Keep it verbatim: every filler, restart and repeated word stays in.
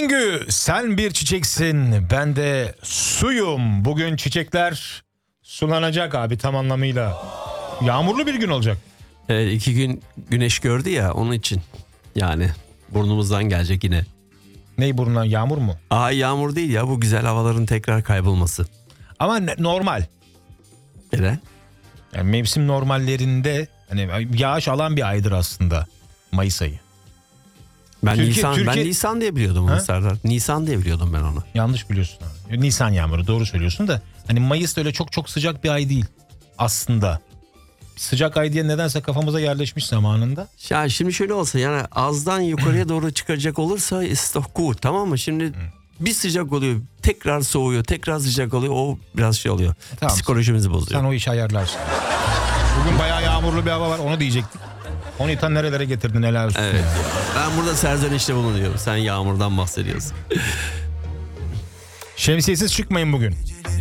Bengü, sen bir çiçeksin, ben de suyum. Bugün çiçekler sulanacak abi, tam anlamıyla. Yağmurlu bir gün olacak. Evet, iki gün güneş gördü ya, onun için. Yani burnumuzdan gelecek yine. Ney burnundan, yağmur mu? Aa, yağmur değil ya, bu güzel havaların tekrar kaybolması. Ama ne- normal. Neden? Yani mevsim normallerinde hani yağış alan bir aydır aslında Mayıs ayı. Ben Türkiye- Nisan ben Türkiye- Nisan diye biliyordum onu Ha? Serdar. Nisan diye biliyordum ben onu. Yanlış biliyorsun abi. Nisan yağmuru, doğru söylüyorsun da hani Mayıs da öyle çok çok sıcak bir ay değil aslında. Sıcak ay diye nedense kafamıza yerleşmiş zamanında. Ya şimdi şöyle olsa, yani azdan yukarıya doğru çıkacak olursa ist doch gut, tamam mı? Şimdi bir sıcak oluyor, tekrar soğuyor, tekrar sıcak oluyor, o biraz şey oluyor. Tamam. Psikolojimizi bozuyor. Sen o işi ayarlarsın. Bugün bayağı yağmurlu bir hava var, onu diyecektim. Onu tam nerelere getirdin, helal olsun. Evet. Ben burada serzenişte bulunuyorum. Sen yağmurdan bahsediyorsun. Şemsiyesiz çıkmayın bugün.